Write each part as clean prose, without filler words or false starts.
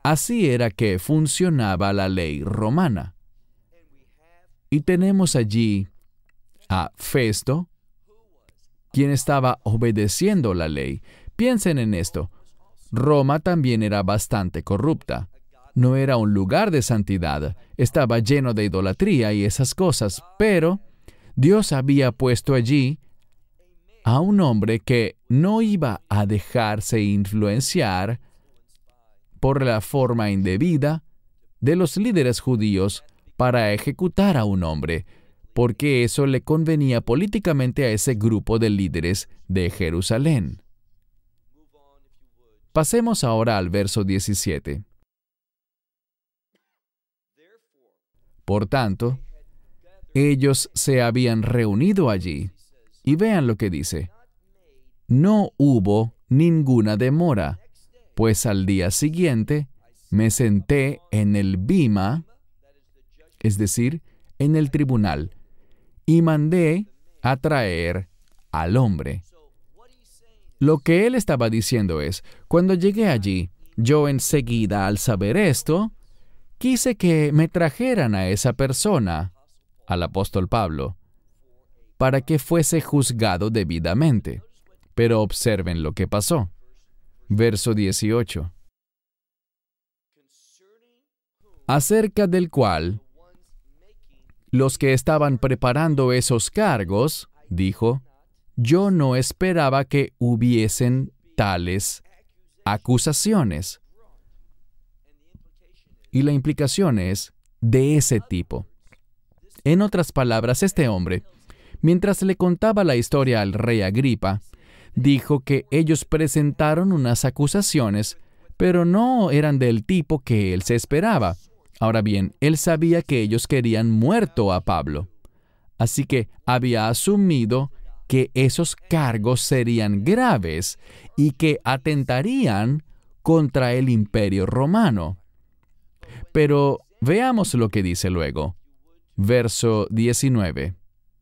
Así era que funcionaba la ley romana. Y tenemos allí a Festo, quien estaba obedeciendo la ley. Piensen en esto. Roma también era bastante corrupta. No era un lugar de santidad. Estaba lleno de idolatría y esas cosas. Pero Dios había puesto allí a un hombre que no iba a dejarse influenciar por la forma indebida de los líderes judíos para ejecutar a un hombre, porque eso le convenía políticamente a ese grupo de líderes de Jerusalén. Pasemos ahora al verso 17. Por tanto, ellos se habían reunido allí, y vean lo que dice. No hubo ninguna demora, pues al día siguiente me senté en el bima, es decir, en el tribunal, y mandé a traer al hombre. Lo que él estaba diciendo es, cuando llegué allí, yo enseguida al saber esto, quise que me trajeran a esa persona, al apóstol Pablo, para que fuese juzgado debidamente. Pero observen lo que pasó. Verso 18. Acerca del cual los que estaban preparando esos cargos, dijo, yo no esperaba que hubiesen tales acusaciones. Y la implicación es de ese tipo. En otras palabras, este hombre, mientras le contaba la historia al rey Agripa, dijo que ellos presentaron unas acusaciones, pero no eran del tipo que él se esperaba. Ahora bien, él sabía que ellos querían muerto a Pablo. Así que había asumido que esos cargos serían graves y que atentarían contra el imperio romano. Pero veamos lo que dice luego. Verso 19.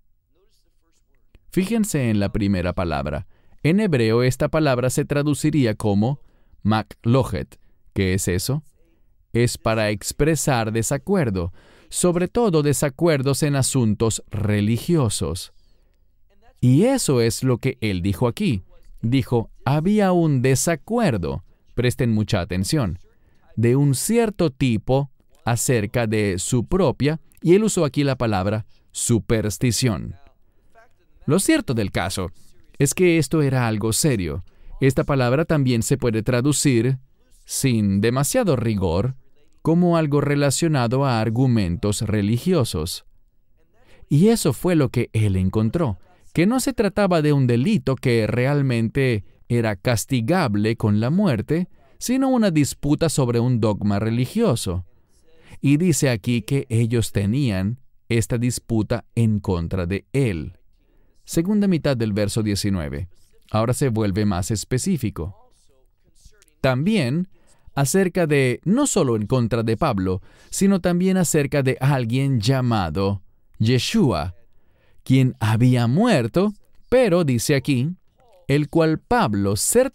Fíjense en la primera palabra. En hebreo esta palabra se traduciría como maklohet. ¿Qué es eso? Es para expresar desacuerdo, sobre todo desacuerdos en asuntos religiosos. Y eso es lo que él dijo aquí. Dijo, había un desacuerdo, presten mucha atención, de un cierto tipo acerca de su propia, y él usó aquí la palabra superstición. Lo cierto del caso es que esto era algo serio. Esta palabra también se puede traducir, sin demasiado rigor, como algo relacionado a argumentos religiosos. Y eso fue lo que él encontró, que no se trataba de un delito que realmente era castigable con la muerte, sino una disputa sobre un dogma religioso. Y dice aquí que ellos tenían esta disputa en contra de él. Segunda mitad del verso 19. Ahora se vuelve más específico. También acerca de, no solo en contra de Pablo, sino también acerca de alguien llamado Yeshua, quien había muerto, pero dice aquí, el cual Pablo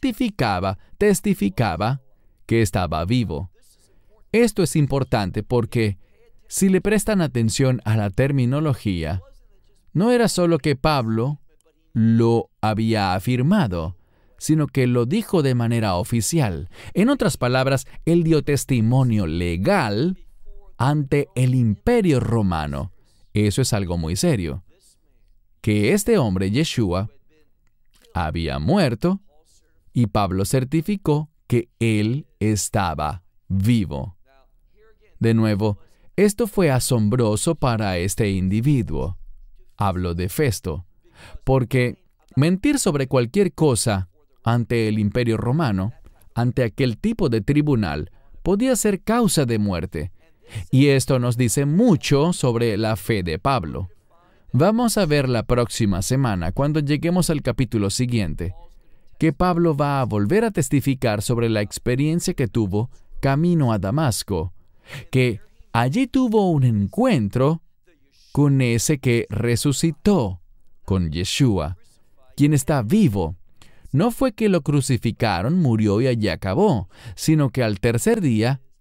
testificaba que estaba vivo. Esto es importante porque, si le prestan atención a la terminología, no era solo que Pablo lo había afirmado, sino que lo dijo de manera oficial. En otras palabras, él dio testimonio legal ante el imperio romano. Eso es algo muy serio. Que este hombre, Yeshua, había muerto y Pablo certificó que él estaba vivo. De nuevo, esto fue asombroso para este individuo. Hablo de Festo, porque mentir sobre cualquier cosa ante el imperio romano, ante aquel tipo de tribunal, podía ser causa de muerte. Y esto nos dice mucho sobre la fe de Pablo. Vamos a ver la próxima semana, cuando lleguemos al capítulo siguiente, que Pablo va a volver a testificar sobre la experiencia que tuvo camino a Damasco, que allí tuvo un encuentro con ese que resucitó, con Yeshua, quien está vivo. No fue que lo crucificaron, murió y allí acabó, sino que al tercer día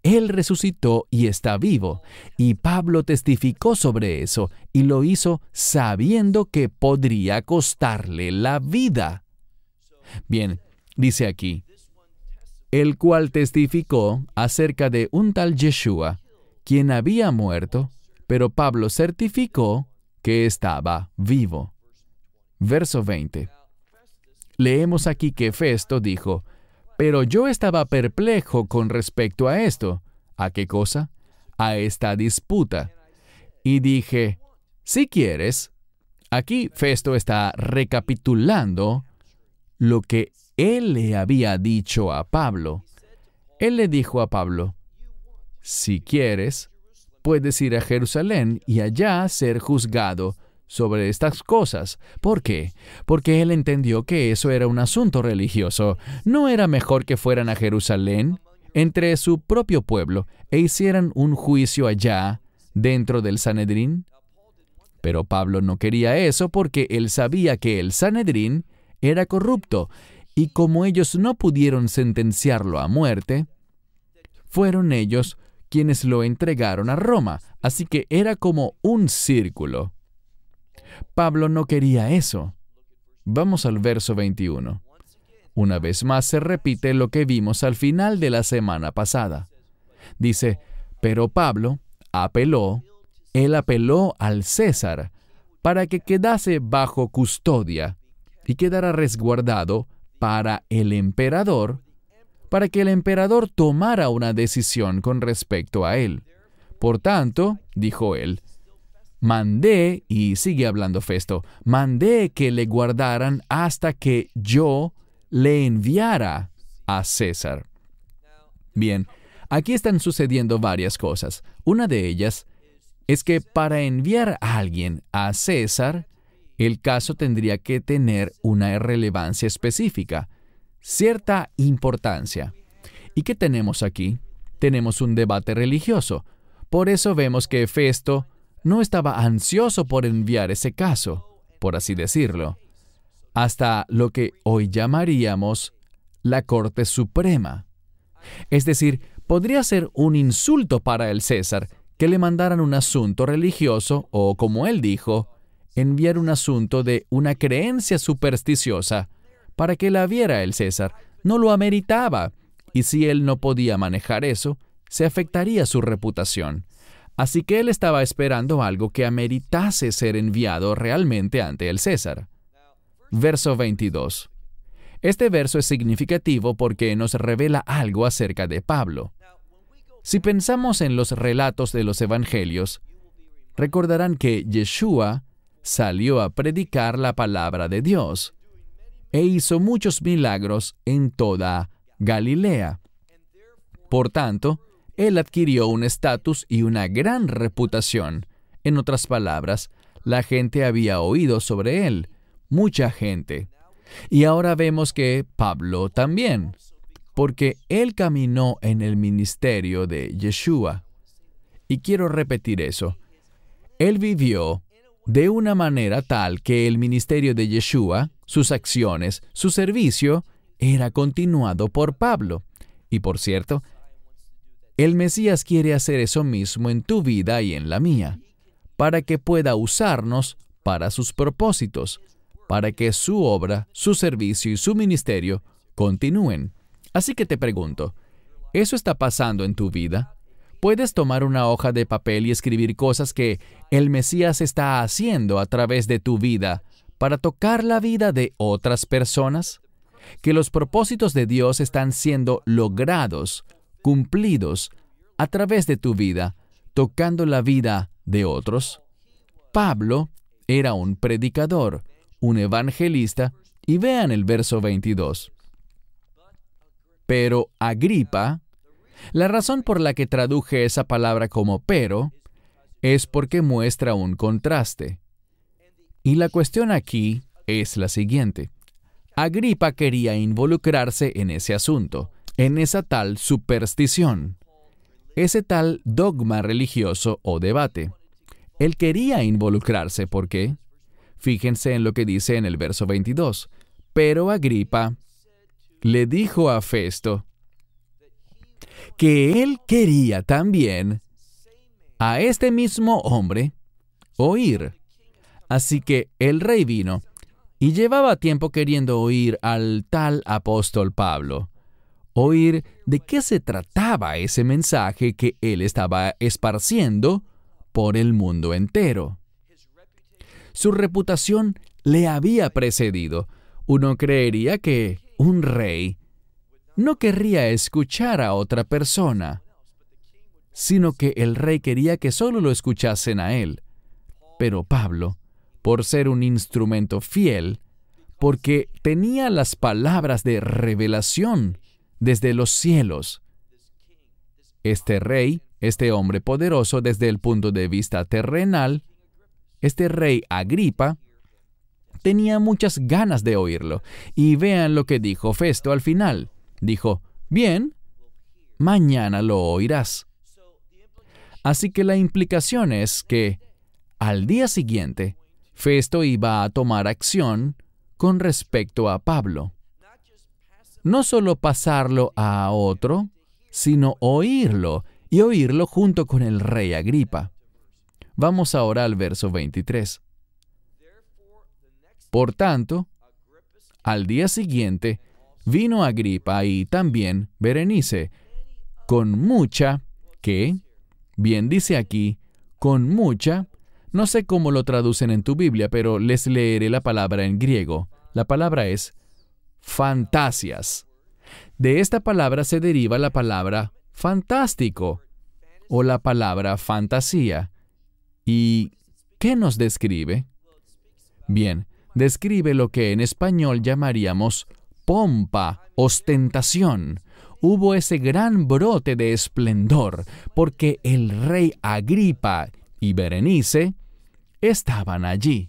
Él resucitó y está vivo. Y Pablo testificó sobre eso y lo hizo sabiendo que podría costarle la vida. Bien, dice aquí, el cual testificó acerca de un tal Yeshua, quien había muerto, pero Pablo certificó que estaba vivo. Verso 20. Leemos aquí que Festo dijo, pero yo estaba perplejo con respecto a esto. ¿A qué cosa? A esta disputa. Y dije, si quieres, aquí Festo está recapitulando lo que él le había dicho a Pablo. Él le dijo a Pablo, si quieres, puedes ir a Jerusalén y allá ser juzgado sobre estas cosas. ¿Por qué? Porque él entendió que eso era un asunto religioso. ¿No era mejor que fueran a Jerusalén, entre su propio pueblo, e hicieran un juicio allá, dentro del Sanedrín? Pero Pablo no quería eso porque él sabía que el Sanedrín era corrupto, y como ellos no pudieron sentenciarlo a muerte, fueron ellos quienes lo entregaron a Roma, así que era como un círculo. Pablo no quería eso. Vamos al verso 21. Una vez más se repite lo que vimos al final de la semana pasada. Dice, pero Pablo él apeló al César para que quedase bajo custodia y quedara resguardado para el emperador, para que el emperador tomara una decisión con respecto a él. Por tanto, dijo él, mandé, y sigue hablando Festo, mandé que le guardaran hasta que yo le enviara a César. Bien, aquí están sucediendo varias cosas. Una de ellas es que para enviar a alguien a César, el caso tendría que tener una relevancia específica, cierta importancia. ¿Y qué tenemos aquí? Tenemos un debate religioso. Por eso vemos que Festo no estaba ansioso por enviar ese caso, por así decirlo, hasta lo que hoy llamaríamos la Corte Suprema. Es decir, podría ser un insulto para el César que le mandaran un asunto religioso o, como él dijo, enviar un asunto de una creencia supersticiosa para que la viera el César. No lo ameritaba, y si él no podía manejar eso, se afectaría su reputación. Así que él estaba esperando algo que ameritase ser enviado realmente ante el César. Verso 22. Este verso es significativo porque nos revela algo acerca de Pablo. Si pensamos en los relatos de los evangelios, recordarán que Yeshua salió a predicar la palabra de Dios e hizo muchos milagros en toda Galilea. Por tanto, él adquirió un estatus y una gran reputación. En otras palabras, la gente había oído sobre él, mucha gente. Y ahora vemos que Pablo también, porque él caminó en el ministerio de Yeshua. Y quiero repetir eso. Él vivió de una manera tal que el ministerio de Yeshua, sus acciones, su servicio, era continuado por Pablo. Y por cierto, el Mesías quiere hacer eso mismo en tu vida y en la mía, para que pueda usarnos para sus propósitos, para que su obra, su servicio y su ministerio continúen. Así que te pregunto, ¿eso está pasando en tu vida? ¿Puedes tomar una hoja de papel y escribir cosas que el Mesías está haciendo a través de tu vida para tocar la vida de otras personas? ¿Que los propósitos de Dios están siendo logrados, cumplidos, a través de tu vida, tocando la vida de otros? Pablo era un predicador, un evangelista, y vean el verso 22. Pero Agripa, la razón por la que traduje esa palabra como pero, es porque muestra un contraste. Y la cuestión aquí es la siguiente. Agripa quería involucrarse en ese asunto, en esa tal superstición, ese tal dogma religioso o debate. Él quería involucrarse, ¿por qué? Fíjense en lo que dice en el verso 22. Pero Agripa le dijo a Festo que él quería también a este mismo hombre oír. Así que el rey vino y llevaba tiempo queriendo oír al tal apóstol Pablo, oír de qué se trataba ese mensaje que él estaba esparciendo por el mundo entero. Su reputación le había precedido. Uno creería que un rey no querría escuchar a otra persona, sino que el rey quería que solo lo escuchasen a él. Pero Pablo, por ser un instrumento fiel, porque tenía las palabras de revelación desde los cielos, este rey, este hombre poderoso desde el punto de vista terrenal, este rey Agripa, tenía muchas ganas de oírlo. Y vean lo que dijo Festo al final. Dijo, bien, mañana lo oirás. Así que la implicación es que al día siguiente, Festo iba a tomar acción con respecto a Pablo. No solo pasarlo a otro, sino oírlo, y oírlo junto con el rey Agripa. Vamos ahora al verso 23. Por tanto, al día siguiente, vino Agripa y también Berenice, con mucha, ¿qué? Bien dice aquí, con mucha, no sé cómo lo traducen en tu Biblia, pero les leeré la palabra en griego. La palabra es fantasias. De esta palabra se deriva la palabra fantástico o la palabra fantasía. ¿Y qué nos describe? Bien, describe lo que en español llamaríamos pompa, ostentación. Hubo ese gran brote de esplendor porque el rey Agripa y Berenice estaban allí.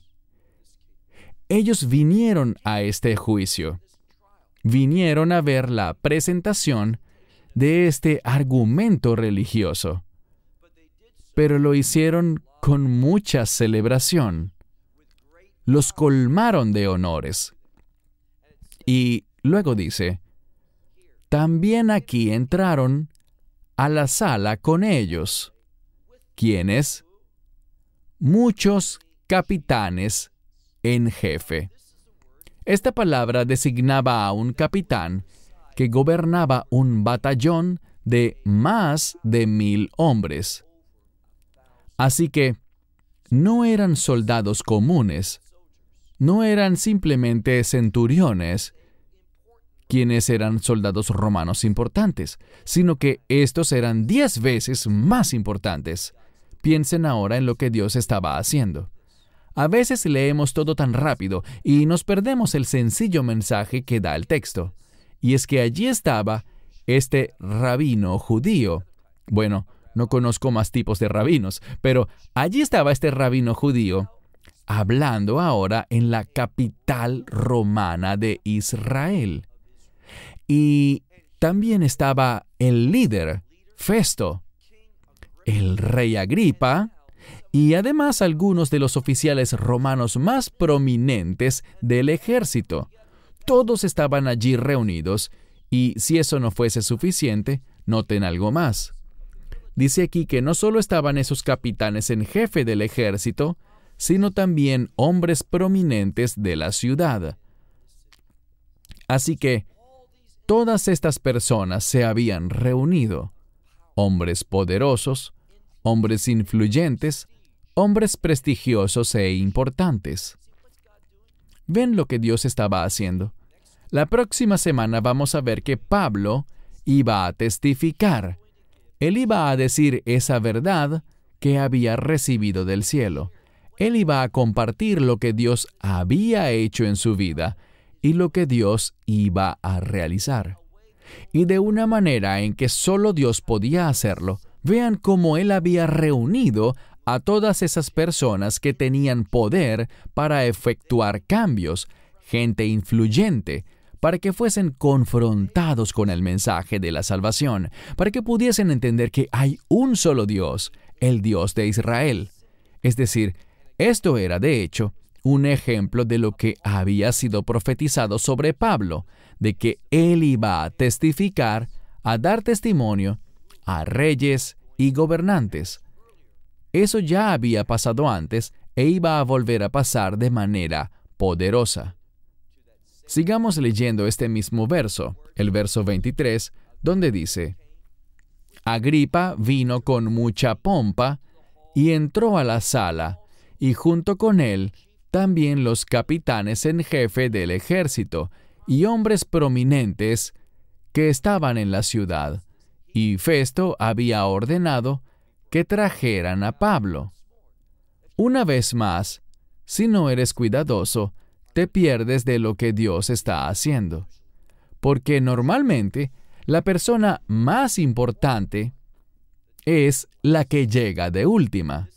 Ellos vinieron a este juicio. Vinieron a ver la presentación de este argumento religioso. Pero lo hicieron con mucha celebración. Los colmaron de honores. Y luego dice, también aquí entraron a la sala con ellos. ¿Quiénes? Muchos capitanes en jefe. Esta palabra designaba a un capitán que gobernaba un batallón de más de 1,000 hombres. Así que no eran soldados comunes, no eran simplemente centuriones, quienes eran soldados romanos importantes, sino que estos eran 10 veces más importantes. Piensen ahora en lo que Dios estaba haciendo. A veces leemos todo tan rápido y nos perdemos el sencillo mensaje que da el texto. Y es que allí estaba este rabino judío. Bueno, no conozco más tipos de rabinos, pero allí estaba este rabino judío hablando ahora en la capital romana de Israel. Y también estaba el líder, Festo, el rey Agripa, y además algunos de los oficiales romanos más prominentes del ejército. Todos estaban allí reunidos, y si eso no fuese suficiente, noten algo más. Dice aquí que no solo estaban esos capitanes en jefe del ejército, sino también hombres prominentes de la ciudad. Así que todas estas personas se habían reunido, hombres poderosos, hombres influyentes, hombres prestigiosos e importantes. ¿Ven lo que Dios estaba haciendo? La próxima semana vamos a ver que Pablo iba a testificar. Él iba a decir esa verdad que había recibido del cielo. Él iba a compartir lo que Dios había hecho en su vida y lo que Dios iba a realizar. Y de una manera en que solo Dios podía hacerlo. Vean cómo Él había reunido a todas esas personas que tenían poder para efectuar cambios, gente influyente, para que fuesen confrontados con el mensaje de la salvación, para que pudiesen entender que hay un solo Dios, el Dios de Israel. Es decir, esto era, de hecho, un ejemplo de lo que había sido profetizado sobre Pablo, de que él iba a testificar a dar testimonio a reyes y gobernantes. Eso ya había pasado antes e iba a volver a pasar de manera poderosa. Sigamos leyendo este mismo verso, el verso 23, donde dice: Agripa vino con mucha pompa y entró a la sala, y junto con él también los capitanes en jefe del ejército y hombres prominentes que estaban en la ciudad. Y Festo había ordenado que trajeran a Pablo. Una vez más, si no eres cuidadoso, te pierdes de lo que Dios está haciendo. Porque normalmente la persona más importante es la que llega de última.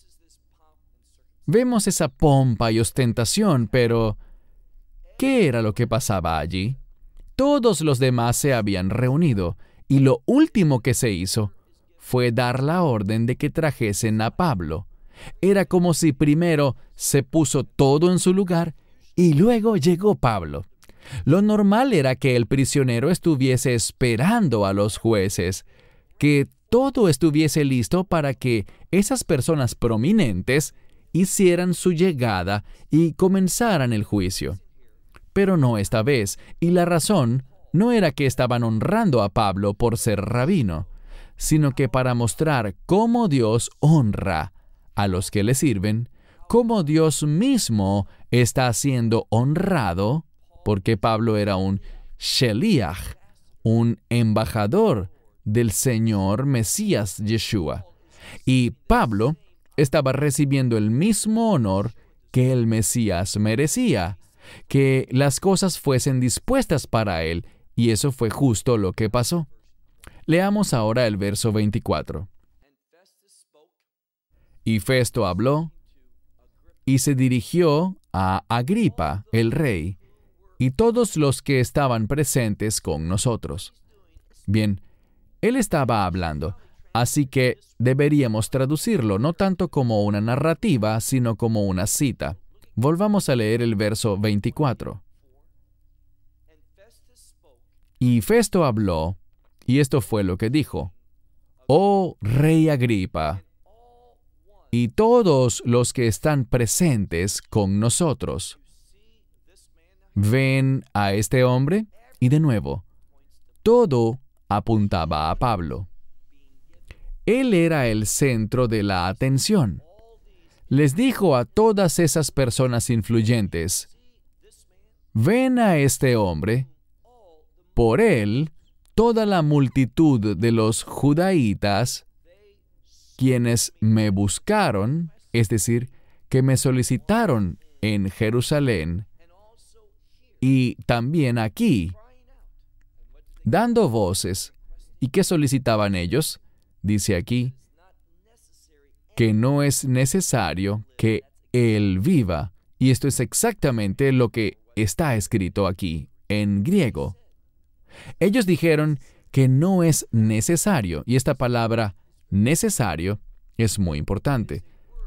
Vemos esa pompa y ostentación, pero ¿qué era lo que pasaba allí? Todos los demás se habían reunido, y lo último que se hizo fue dar la orden de que trajesen a Pablo. Era como si primero se puso todo en su lugar y luego llegó Pablo. Lo normal era que el prisionero estuviese esperando a los jueces, que todo estuviese listo para que esas personas prominentes hicieran su llegada y comenzaran el juicio. Pero no esta vez, y la razón no era que estaban honrando a Pablo por ser rabino, sino que para mostrar cómo Dios honra a los que le sirven, cómo Dios mismo está siendo honrado, porque Pablo era un sheliach, un embajador del Señor Mesías Yeshua. Y Pablo estaba recibiendo el mismo honor que el Mesías merecía, que las cosas fuesen dispuestas para él, y eso fue justo lo que pasó. Leamos ahora el verso 24. Y Festo habló, y se dirigió a Agripa, el rey, y todos los que estaban presentes con nosotros. Bien, él estaba hablando, así que deberíamos traducirlo no tanto como una narrativa, sino como una cita. Volvamos a leer el verso 24. Y Festo habló, y esto fue lo que dijo: Oh rey Agripa, y todos los que están presentes con nosotros, ¿ven a este hombre? Y de nuevo, todo apuntaba a Pablo. Él era el centro de la atención. Les dijo a todas esas personas influyentes: ¿ven a este hombre? Por él, toda la multitud de los judaítas, quienes me buscaron, es decir, que me solicitaron en Jerusalén, y también aquí, dando voces. ¿Y qué solicitaban ellos? Dice aquí, que no es necesario que Él viva. Y esto es exactamente lo que está escrito aquí, en griego. Ellos dijeron que no es necesario, y esta palabra necesario es muy importante.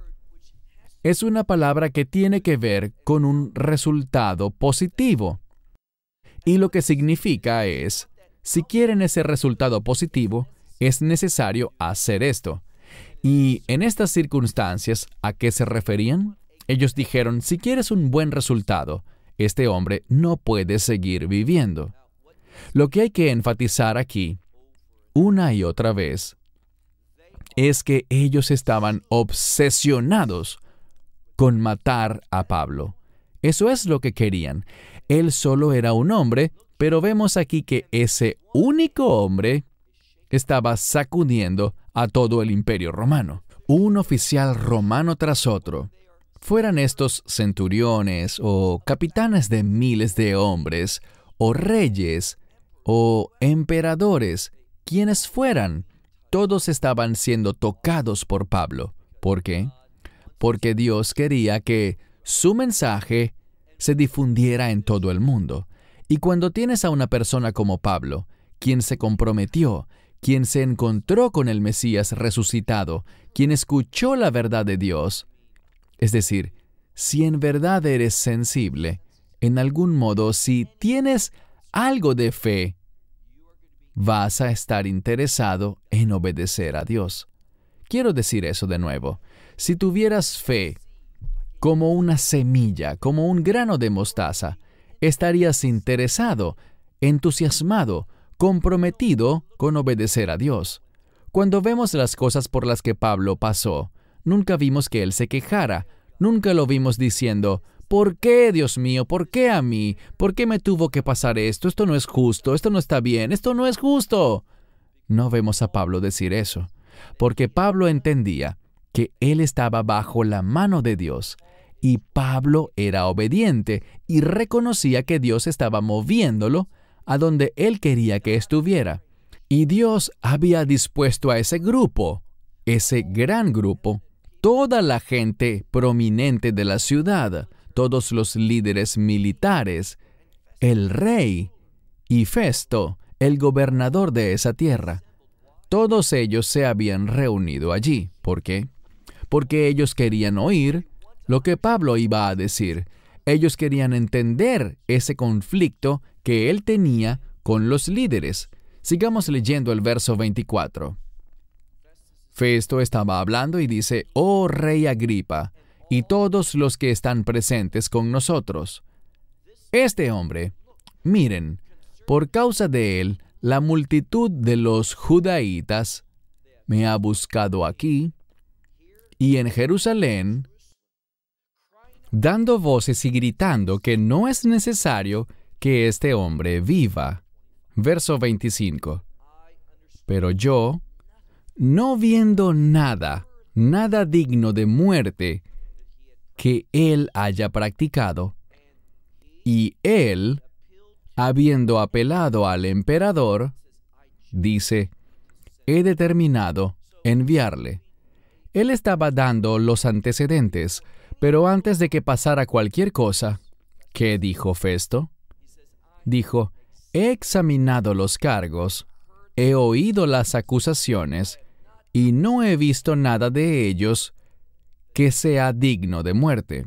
Es una palabra que tiene que ver con un resultado positivo. Y lo que significa es, si quieren ese resultado positivo, es necesario hacer esto. Y en estas circunstancias, ¿a qué se referían? Ellos dijeron, si quieres un buen resultado, este hombre no puede seguir viviendo. Lo que hay que enfatizar aquí, una y otra vez, es que ellos estaban obsesionados con matar a Pablo. Eso es lo que querían. Él solo era un hombre, pero vemos aquí que ese único hombre estaba sacudiendo a todo el imperio romano. Un oficial romano tras otro, fueran estos centuriones o capitanes de miles de hombres, o reyes, o emperadores, quienes fueran, todos estaban siendo tocados por Pablo. ¿Por qué? Porque Dios quería que su mensaje se difundiera en todo el mundo. Y cuando tienes a una persona como Pablo, quien se comprometió, quien se encontró con el Mesías resucitado, quien escuchó la verdad de Dios, es decir, si en verdad eres sensible, en algún modo, si tienes algo de fe, vas a estar interesado en obedecer a Dios. Quiero decir eso de nuevo. Si tuvieras fe como una semilla, como un grano de mostaza, estarías interesado, entusiasmado, comprometido con obedecer a Dios. Cuando vemos las cosas por las que Pablo pasó, nunca vimos que él se quejara, nunca lo vimos diciendo, ¿por qué, Dios mío? ¿Por qué a mí? ¿Por qué me tuvo que pasar esto? Esto no es justo, esto no está bien, esto no es justo. No vemos a Pablo decir eso, porque Pablo entendía que él estaba bajo la mano de Dios, y Pablo era obediente y reconocía que Dios estaba moviéndolo a donde él quería que estuviera. Y Dios había dispuesto a ese grupo, ese gran grupo, toda la gente prominente de la ciudad, todos los líderes militares, el rey y Festo, el gobernador de esa tierra. Todos ellos se habían reunido allí. ¿Por qué? Porque ellos querían oír lo que Pablo iba a decir. Ellos querían entender ese conflicto que él tenía con los líderes. Sigamos leyendo el verso 24. Festo estaba hablando y dice, «Oh rey Agripa, y todos los que están presentes con nosotros. Este hombre, miren, por causa de él, la multitud de los judaítas me ha buscado aquí y en Jerusalén, dando voces y gritando que no es necesario que este hombre viva». Verso 25. Pero yo, no viendo nada digno de muerte que él haya practicado, y él, habiendo apelado al emperador, dice, he determinado enviarle. Él estaba dando los antecedentes, pero antes de que pasara cualquier cosa, ¿qué dijo Festo? Dijo, he examinado los cargos, he oído las acusaciones, y no he visto nada de ellos que sea digno de muerte.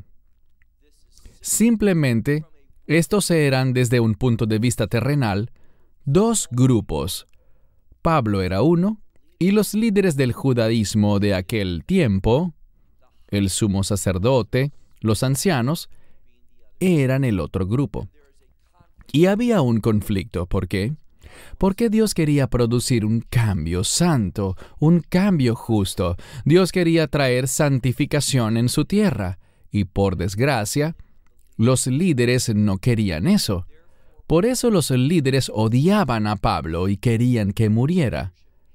Simplemente, estos eran desde un punto de vista terrenal, dos grupos. Pablo era uno, y los líderes del judaísmo de aquel tiempo, el sumo sacerdote, los ancianos, eran el otro grupo. Y había un conflicto. ¿Por qué? Porque Dios quería producir un cambio santo, un cambio justo. Dios quería traer santificación en su tierra. Y por desgracia, los líderes no querían eso. Por eso los líderes odiaban a Pablo y querían que muriera.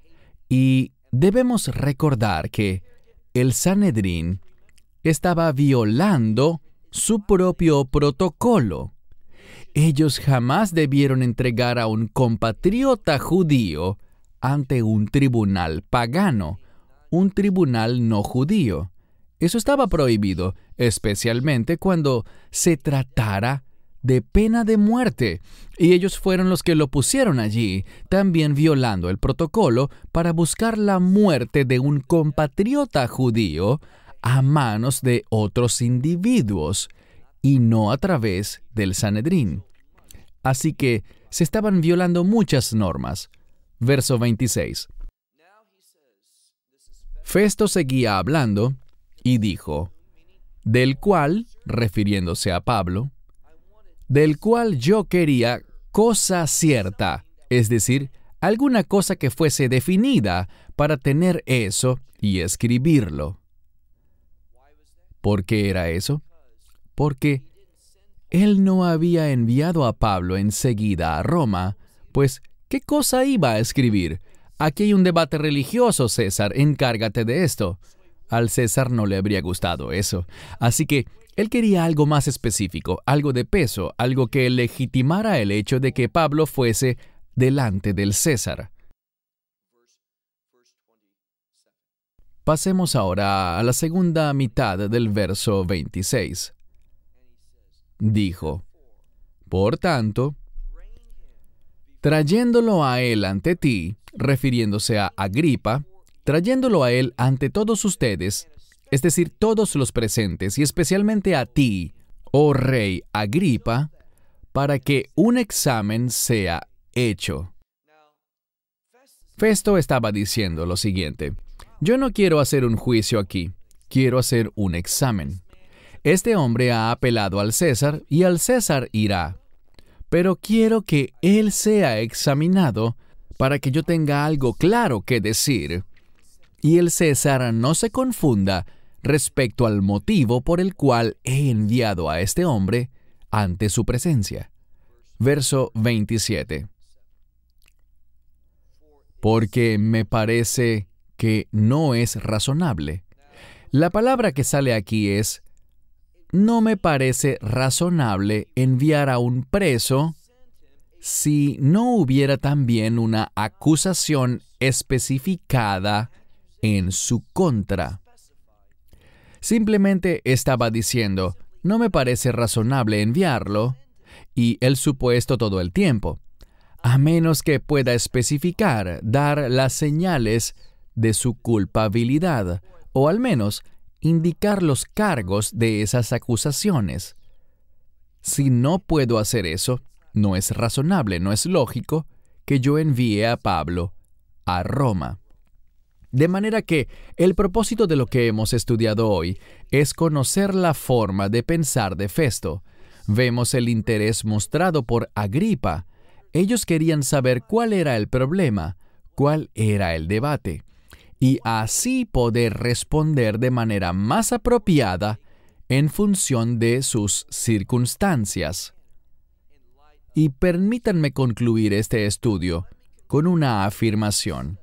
Y debemos recordar que el Sanedrín estaba violando su propio protocolo. Ellos jamás debieron entregar a un compatriota judío ante un tribunal pagano, un tribunal no judío. Eso estaba prohibido, especialmente cuando se tratara de pena de muerte, y ellos fueron los que lo pusieron allí, también violando el protocolo para buscar la muerte de un compatriota judío a manos de otros individuos, y no a través del Sanedrín. Así que se estaban violando muchas normas. Verso 26. Festo seguía hablando y dijo, del cual, refiriéndose a Pablo, del cual yo quería cosa cierta, es decir, alguna cosa que fuese definida para tener eso y escribirlo. ¿Por qué era eso? Porque él no había enviado a Pablo enseguida a Roma, pues, ¿qué cosa iba a escribir? Aquí hay un debate religioso, César, encárgate de esto. Al César no le habría gustado eso. Así que él quería algo más específico, algo de peso, algo que legitimara el hecho de que Pablo fuese delante del César. Pasemos ahora a la segunda mitad del verso 26. Dijo, por tanto, trayéndolo a él ante ti, refiriéndose a Agripa, trayéndolo a él ante todos ustedes, es decir, todos los presentes, y especialmente a ti, oh rey Agripa, para que un examen sea hecho. Festo estaba diciendo lo siguiente: yo no quiero hacer un juicio aquí, quiero hacer un examen. Este hombre ha apelado al César y al César irá. Pero quiero que él sea examinado para que yo tenga algo claro que decir. Y el César no se confunda respecto al motivo por el cual he enviado a este hombre ante su presencia. Verso 27. Porque me parece que no es razonable. La palabra que sale aquí es: no me parece razonable enviar a un preso si no hubiera también una acusación especificada en su contra. Simplemente estaba diciendo: no me parece razonable enviarlo, y el supuesto todo el tiempo, a menos que pueda especificar, dar las señales de su culpabilidad, o al menos indicar los cargos de esas acusaciones. Si no puedo hacer eso, no es razonable, no es lógico que yo envíe a Pablo a Roma. De manera que el propósito de lo que hemos estudiado hoy es conocer la forma de pensar de Festo. Vemos el interés mostrado por Agripa. Ellos querían saber cuál era el problema, cuál era el debate, y así poder responder de manera más apropiada en función de sus circunstancias. Y permítanme concluir este estudio con una afirmación.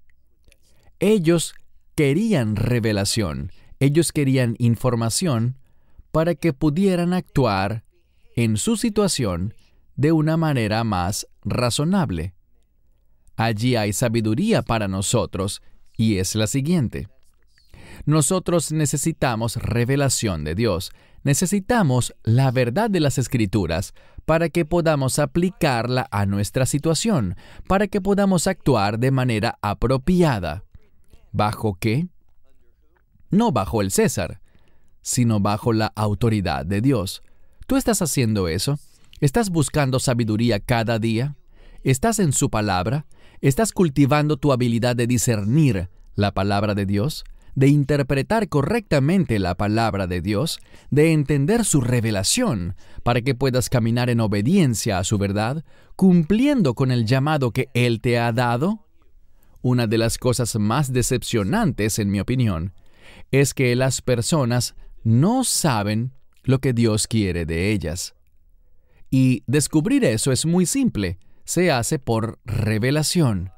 Ellos querían revelación, ellos querían información para que pudieran actuar en su situación de una manera más razonable. Allí hay sabiduría para nosotros, y es la siguiente. Nosotros necesitamos revelación de Dios. Necesitamos la verdad de las Escrituras para que podamos aplicarla a nuestra situación, para que podamos actuar de manera apropiada. ¿Bajo qué? No bajo el César, sino bajo la autoridad de Dios. ¿Tú estás haciendo eso? ¿Estás buscando sabiduría cada día? ¿Estás en su palabra? ¿Estás cultivando tu habilidad de discernir la palabra de Dios? ¿De interpretar correctamente la palabra de Dios? ¿De entender su revelación para que puedas caminar en obediencia a su verdad, cumpliendo con el llamado que Él te ha dado? Una de las cosas más decepcionantes, en mi opinión, es que las personas no saben lo que Dios quiere de ellas. Y descubrir eso es muy simple. Se hace por revelación.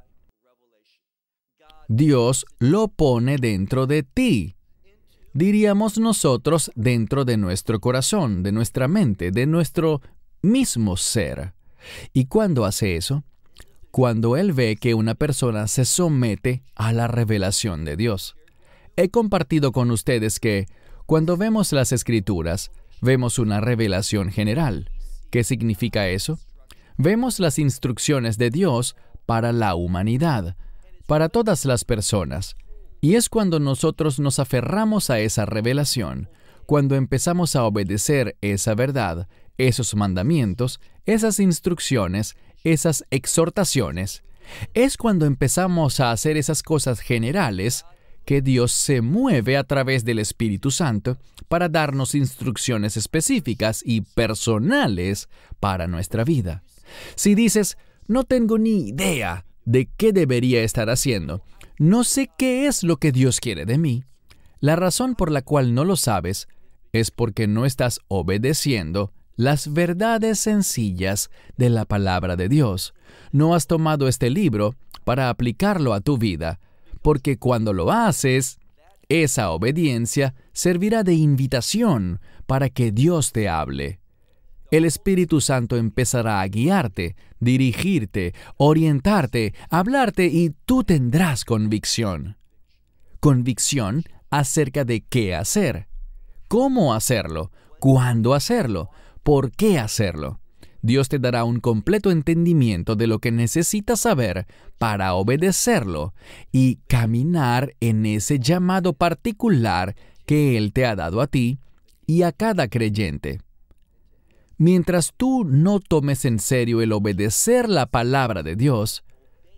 Dios lo pone dentro de ti. Diríamos nosotros dentro de nuestro corazón, de nuestra mente, de nuestro mismo ser. ¿Y cuándo hace eso? Cuando Él ve que una persona se somete a la revelación de Dios. He compartido con ustedes que cuando vemos las Escrituras, vemos una revelación general. ¿Qué significa eso? Vemos las instrucciones de Dios para la humanidad, para todas las personas. Y es cuando nosotros nos aferramos a esa revelación, cuando empezamos a obedecer esa verdad, esos mandamientos, esas instrucciones, esas exhortaciones, es cuando empezamos a hacer esas cosas generales que Dios se mueve a través del Espíritu Santo para darnos instrucciones específicas y personales para nuestra vida. Si dices, no tengo ni idea de qué debería estar haciendo, no sé qué es lo que Dios quiere de mí, la razón por la cual no lo sabes es porque no estás obedeciendo las verdades sencillas de la palabra de Dios. No has tomado este libro para aplicarlo a tu vida, porque cuando lo haces, esa obediencia servirá de invitación para que Dios te hable. El Espíritu Santo empezará a guiarte, dirigirte, orientarte, hablarte y tú tendrás convicción. Convicción acerca de qué hacer, cómo hacerlo, cuándo hacerlo, por qué hacerlo. Dios te dará un completo entendimiento de lo que necesitas saber para obedecerlo y caminar en ese llamado particular que Él te ha dado a ti y a cada creyente. Mientras tú no tomes en serio el obedecer la palabra de Dios,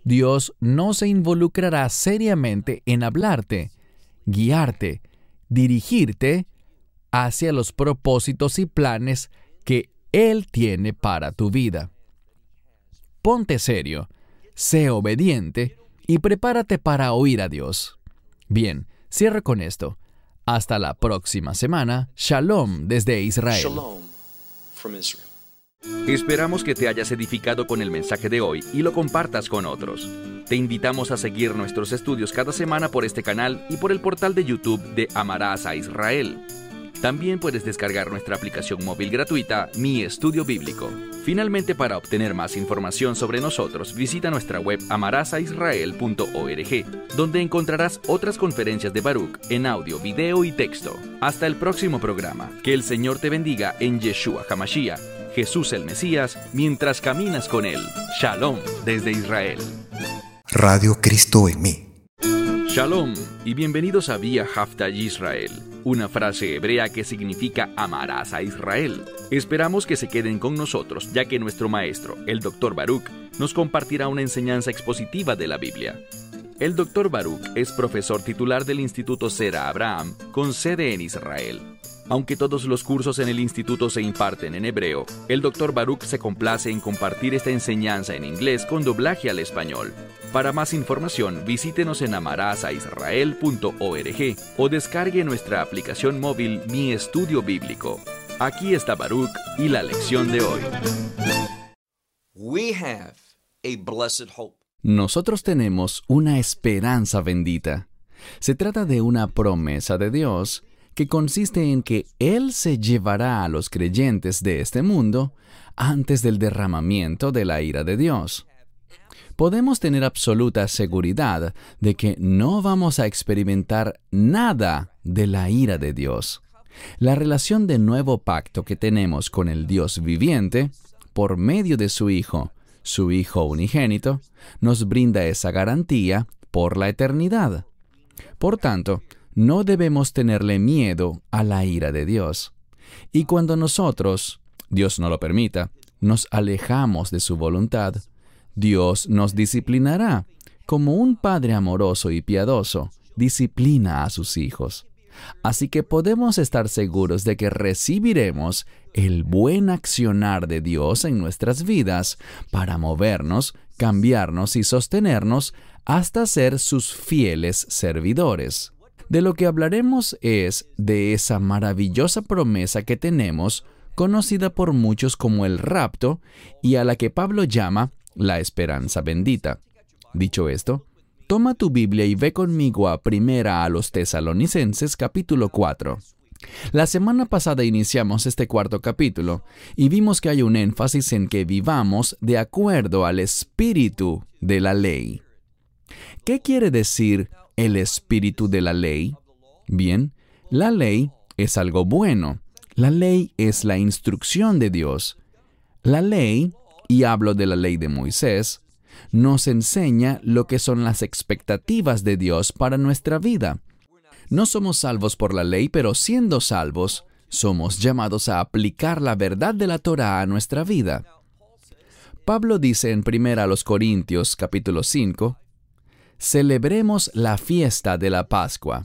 Dios no se involucrará seriamente en hablarte, guiarte, dirigirte hacia los propósitos y planes que Él tiene para tu vida. Ponte serio, sé obediente y prepárate para oír a Dios. Bien, cierro con esto. Hasta la próxima semana. Shalom desde Israel. Shalom from Israel. Esperamos que te hayas edificado con el mensaje de hoy y lo compartas con otros. Te invitamos a seguir nuestros estudios cada semana por este canal y por el portal de YouTube de Amarás a Israel. También puedes descargar nuestra aplicación móvil gratuita, Mi Estudio Bíblico. Finalmente, para obtener más información sobre nosotros, visita nuestra web amarasaisrael.org, donde encontrarás otras conferencias de Baruch en audio, video y texto. Hasta el próximo programa. Que el Señor te bendiga en Yeshua HaMashiach, Jesús el Mesías, mientras caminas con Él. Shalom desde Israel. Radio Cristo en mí. Shalom y bienvenidos a Vía Hafta Yisrael, una frase hebrea que significa amarás a Israel. Esperamos que se queden con nosotros, ya que nuestro maestro, el Dr. Baruch, nos compartirá una enseñanza expositiva de la Biblia. El Dr. Baruch es profesor titular del Instituto Zera Abraham, con sede en Israel. Aunque todos los cursos en el instituto se imparten en hebreo, el Dr. Baruch se complace en compartir esta enseñanza en inglés con doblaje al español. Para más información, visítenos en amarasaisrael.org o descargue nuestra aplicación móvil Mi Estudio Bíblico. Aquí está Baruch y la lección de hoy. We have a blessed hope. Nosotros tenemos una esperanza bendita. Se trata de una promesa de Dios que consiste en que Él se llevará a los creyentes de este mundo antes del derramamiento de la ira de Dios. Podemos tener absoluta seguridad de que no vamos a experimentar nada de la ira de Dios. La relación de nuevo pacto que tenemos con el Dios viviente, por medio de su Hijo unigénito, nos brinda esa garantía por la eternidad. Por tanto, no debemos tenerle miedo a la ira de Dios. Y cuando nosotros, Dios no lo permita, nos alejamos de su voluntad, Dios nos disciplinará, como un padre amoroso y piadoso disciplina a sus hijos. Así que podemos estar seguros de que recibiremos el buen accionar de Dios en nuestras vidas para movernos, cambiarnos y sostenernos hasta ser sus fieles servidores. De lo que hablaremos es de esa maravillosa promesa que tenemos, conocida por muchos como el rapto, y a la que Pablo llama la esperanza bendita. Dicho esto, toma tu Biblia y ve conmigo a Primera a los Tesalonicenses capítulo 4. La semana pasada iniciamos este cuarto capítulo y vimos que hay un énfasis en que vivamos de acuerdo al espíritu de la ley. ¿Qué quiere decir el espíritu de la ley? Bien, la ley es algo bueno. La ley es la instrucción de Dios. La ley, y hablo de la ley de Moisés, nos enseña lo que son las expectativas de Dios para nuestra vida. No somos salvos por la ley, pero siendo salvos, somos llamados a aplicar la verdad de la Torá a nuestra vida. Pablo dice en 1 Corintios capítulo 5, celebremos la fiesta de la Pascua.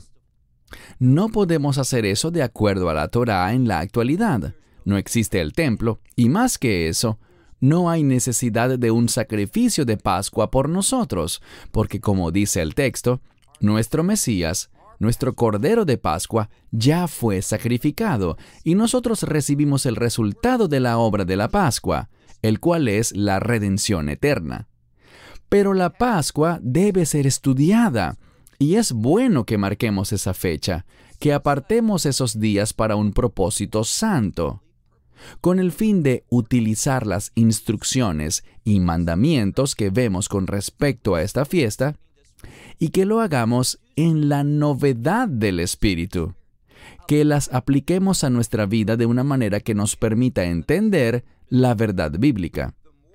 No podemos hacer eso de acuerdo a la Torá en la actualidad. No existe el templo, y más que eso, no hay necesidad de un sacrificio de Pascua por nosotros, porque como dice el texto, nuestro Mesías, nuestro Cordero de Pascua, ya fue sacrificado, y nosotros recibimos el resultado de la obra de la Pascua, el cual es la redención eterna. Pero la Pascua debe ser estudiada, y es bueno que marquemos esa fecha, que apartemos esos días para un propósito santo, con el fin de utilizar las instrucciones y mandamientos que vemos con respecto a esta fiesta, y que lo hagamos en la novedad del Espíritu, que las apliquemos a nuestra vida de una manera que nos permita entender la verdad bíblica.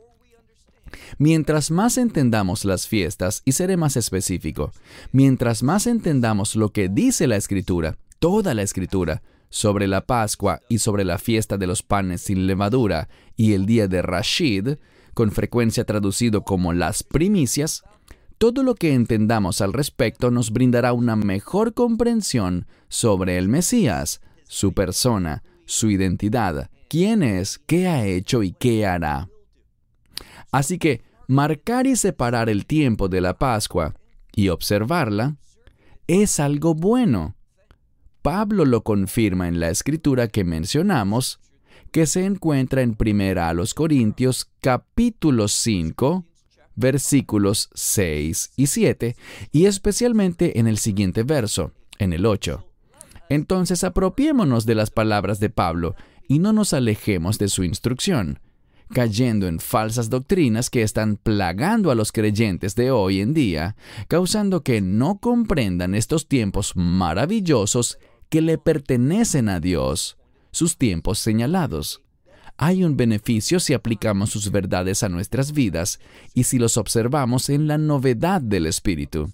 Mientras más entendamos las fiestas, y seré más específico, mientras más entendamos lo que dice la Escritura, toda la Escritura, sobre la Pascua y sobre la fiesta de los panes sin levadura y el día de Rashid, con frecuencia traducido como las primicias, todo lo que entendamos al respecto nos brindará una mejor comprensión sobre el Mesías, su persona, su identidad, quién es, qué ha hecho y qué hará. Así que, marcar y separar el tiempo de la Pascua y observarla es algo bueno. Pablo lo confirma en la escritura que mencionamos, que se encuentra en 1 Corintios capítulo 5, versículos 6 y 7, y especialmente en el siguiente verso, en el 8. Entonces apropiémonos de las palabras de Pablo y no nos alejemos de su instrucción, cayendo en falsas doctrinas que están plagando a los creyentes de hoy en día, causando que no comprendan estos tiempos maravillosos que le pertenecen a Dios, sus tiempos señalados. Hay un beneficio si aplicamos sus verdades a nuestras vidas y si los observamos en la novedad del Espíritu.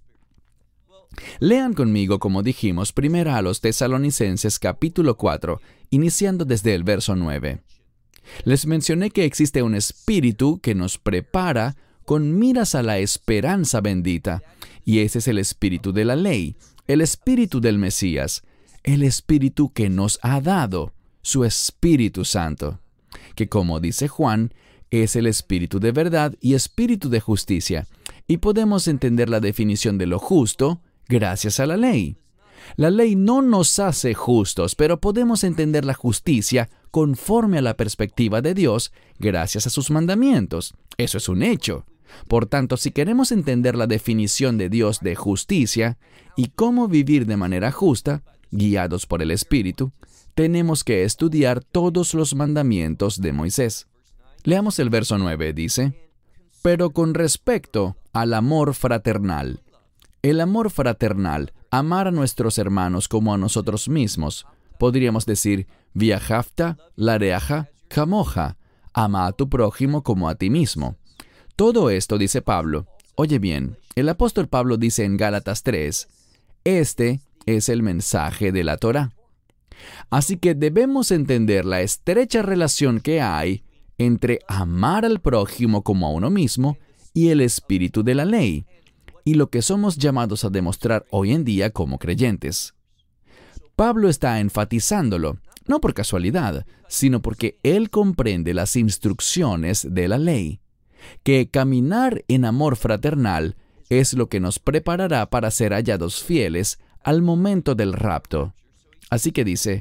Lean conmigo, como dijimos, 1 Tesalonicenses capítulo 4, iniciando desde el verso 9. Les mencioné que existe un espíritu que nos prepara con miras a la esperanza bendita, y ese es el espíritu de la ley, el espíritu del Mesías, el espíritu que nos ha dado, su Espíritu Santo, que como dice Juan, es el espíritu de verdad y espíritu de justicia, y podemos entender la definición de lo justo gracias a la ley. La ley no nos hace justos, pero podemos entender la justicia conforme a la perspectiva de Dios gracias a sus mandamientos. Eso es un hecho. Por tanto, si queremos entender la definición de Dios de justicia y cómo vivir de manera justa, guiados por el Espíritu, tenemos que estudiar todos los mandamientos de Moisés. Leamos el verso 9, dice: pero con respecto al amor fraternal. El amor fraternal, amar a nuestros hermanos como a nosotros mismos. Podríamos decir, viajafta, lareaja, camoja, ama a tu prójimo como a ti mismo. Todo esto, dice Pablo. Oye bien, el apóstol Pablo dice en Gálatas 3, este es el mensaje de la Torá. Así que debemos entender la estrecha relación que hay entre amar al prójimo como a uno mismo y el espíritu de la ley, y lo que somos llamados a demostrar hoy en día como creyentes. Pablo está enfatizándolo, no por casualidad, sino porque él comprende las instrucciones de la ley, que caminar en amor fraternal es lo que nos preparará para ser hallados fieles al momento del rapto. Así que dice,